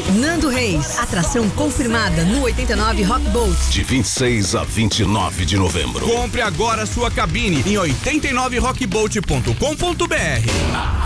Nando Reis, atração confirmada no 89 Rock Boat. De 26 a 29 de novembro. Compre agora sua cabine em 89rockboat.com.br.